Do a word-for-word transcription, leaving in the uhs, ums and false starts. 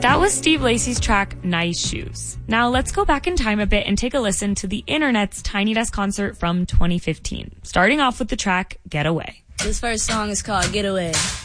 That was Steve Lacy's track, Nice Shoes. Now let's go back in time a bit and take a listen to the internet's Tiny Desk concert from twenty fifteen. Starting off with the track, Get Away. This first song is called Get Away.